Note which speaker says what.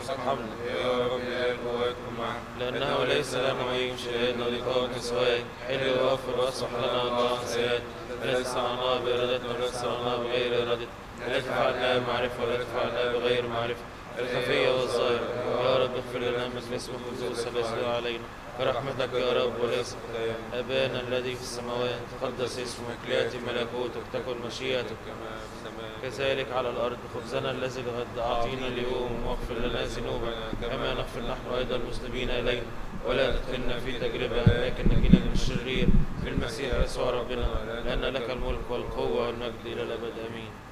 Speaker 1: ارحمنا يا رب الآب ويكن معنا،
Speaker 2: لأنه ليس لنا أي شيء لقاء سواك، حل وغفر واصلح لنا الله سيئات، الذي صنعناه بإرادتنا ولا صنعناه بغير إرادتنا، التي فعلناها بمعرفة والتي فعلناها بغير معرفة، الخفية والظاهرة. يا رب اغفر لنا مثل اسم قدوس الذي علينا برحمتك يا رب وليس خطايانا. أبانا الذي في السماوات تقدس اسمك، ليأتي ملكوتك، تكن مشيئتك
Speaker 1: كما في السماء
Speaker 2: كذلك على الأرض. خبزنا الذي الغد أعطينا اليوم، واغفر لنا ذنوبنا كما نغفر نحن أيضا المذنبين إلينا، ولا تدخلنا في تجربة لكن نجينا من الشرير، في المسيح يسوع ربنا، لأن لك الملك والقوة والمجد إلى الأبد آمين.